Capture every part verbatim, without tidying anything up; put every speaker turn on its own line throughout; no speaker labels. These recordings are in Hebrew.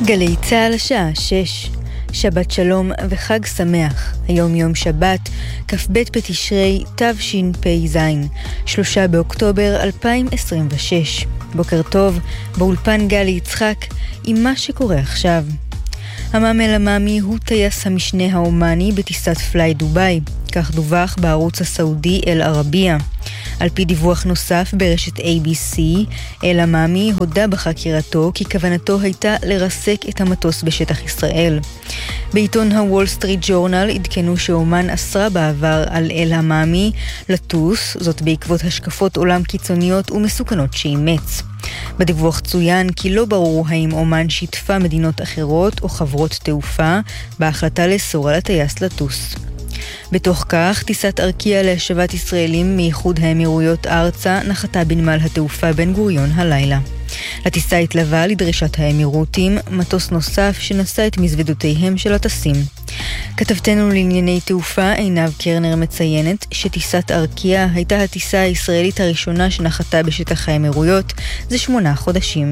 גלי צהל שעה שש. שבת שלום וחג שמח. היום יום שבת, כ"ב בתשרי תשפ"ז, שלושה באוקטובר אלפיים עשרים ושש. בוקר טוב, באולפן גלי יצחק עם מה שקורה עכשיו. המאמל המאמי הוא טייס המשנה האומני בטיסת פליי דוביי, כך דווח בערוץ הסעודי אל ערבייה. על פי דיווח נוסף ברשת איי בי סי, אל המאמי הודה בחקירתו כי כוונתו הייתה לרסק את המטוס בשטח ישראל. בעיתון הוול סטריט ג'ורנל עדכנו שאומן אסרה בעבר על אל המאמי לטוס, זאת בעקבות השקפות עולם קיצוניות ומסוכנות שאימץ. בדיווח צוין כי לא ברור האם אומן שיתפה מדינות אחרות או חברות תעופה בהחלטה לאסור על הטייס לטוס. בתוך כך, טיסת ארקיע להשבת ישראלים מאיחוד האמירויות ארצה נחתה בנמל התעופה בן גוריון הלילה. לטיסה התלווה לדרישת האמירותים מטוס נוסף שנשא את מזוודותיהם של הטסים. כתבתנו לענייני תעופה עינב קרנר מציינת שטיסת ארקיע הייתה הטיסה הישראלית הראשונה שנחתה בשטח האמירויות זה שמונה חודשים.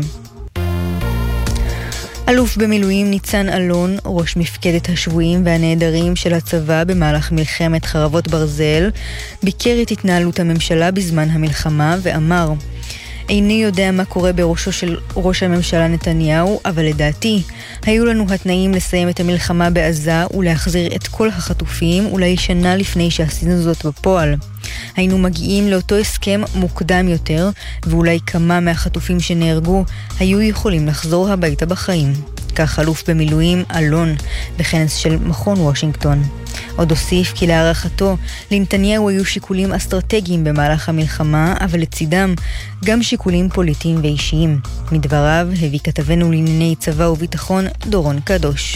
אלוף במילואים ניצן אלון, ראש מפקדת השבויים והנעדרים של הצבא במהלך מלחמת חרבות ברזל, ביקר את התנהלות הממשלה בזמן המלחמה ואמר: איני יודע מה קורה בראשו של ראש הממשלה נתניהו, אבל לדעתי היו לנו התנאים לסיים את המלחמה בעזה ולהחזיר את כל החטופים אולי שנה לפני שעשינו זאת בפועל. היינו מגיעים לאותו הסכם מוקדם יותר, ואולי כמה מהחטופים שנהרגו היו יכולים לחזור הביתה בחיים. כך אלוף במילואים אלון בכנס של מכון וושינגטון. עוד הוסיף כי להערכתו לנתניהו היו שיקולים אסטרטגיים במהלך המלחמה, אבל לצידם גם שיקולים פוליטיים ואישיים. מדבריו הביא כתבנו לענייני צבא וביטחון דורון קדוש.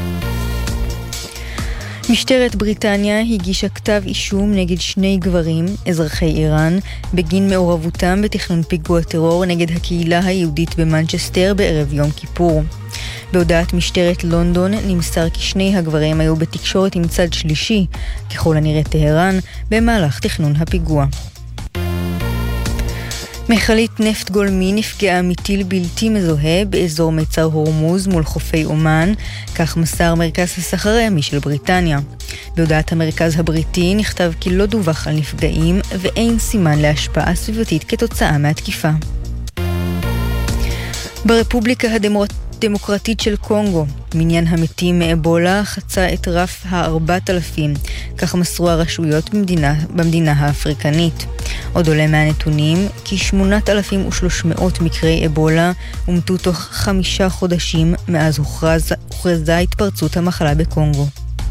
משטרת בריטניה הגישה כתב אישום נגד שני גברים, אזרחי איראן, בגין מעורבותם בתכנון פיגוע טרור נגד הקהילה היהודית במנצ'סטר בערב יום כיפור. בהודעת משטרת לונדון נמסר כי שני הגברים היו בתקשורת עם צד שלישי, ככל הנראה טהרן, במהלך תכנון הפיגוע. מכלית נפט גולמי נפגעה מטיל בלתי מזוהה באזור מצר הורמוז מול חופי אומן, כך מסר מרכז הסחר הימי של בריטניה. בהודעת המרכז הבריטי נכתב כי לא דווח על נפגעים ואין סימן להשפעה סביבתית כתוצאה מהתקיפה. ברפובליקה הדמוקרטית של קונגו, מניין המתים מאבולה חצה את רף ה-ארבעת אלפים, כך מסרו הרשויות במדינה, במדינה האפריקנית. עוד עולה מהנתונים כי שמונת אלפים ושלוש מאות מקרי אבולה אומתו תוך חמישה חודשים מאז הוכרז, הוכרזה התפרצות המחלה בקונגו.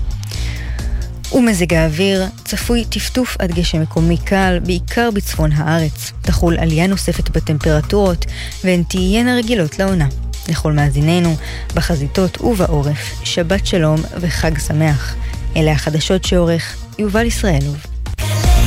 ומזג האוויר, צפוי טפטוף עד גשם מקומי קל, בעיקר בצפון הארץ. תחול עלייה נוספת בטמפרטורות, והן תהיינה רגילות לעונה. לכל מאזיננו, בחזיתות ובעורף, שבת שלום וחג שמח. אלה החדשות שעורך יובל ישראלוב.